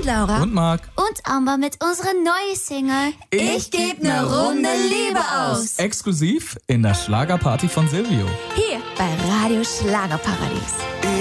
Laura. Und Marc. Und Amber mit unserer neuen Single Ich geb ne Runde Liebe aus. Exklusiv in der Schlagerparty von Silvio. hier bei Radio Schlagerparadies.